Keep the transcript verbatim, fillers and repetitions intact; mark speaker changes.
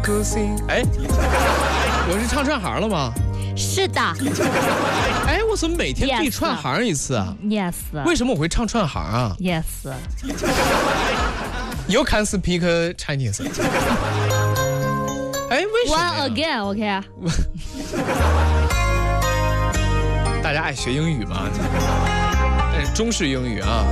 Speaker 1: 哎，我是唱串行了吗？
Speaker 2: 是的。
Speaker 1: 哎，我怎么每天必串行一次啊
Speaker 2: ？Yes。
Speaker 1: 为什么我会唱串行啊
Speaker 2: ？Yes。
Speaker 1: You can speak Chinese。哎，为什么
Speaker 2: ？One again，OK 啊？
Speaker 1: 大家爱学英语吗？但是中式英语啊。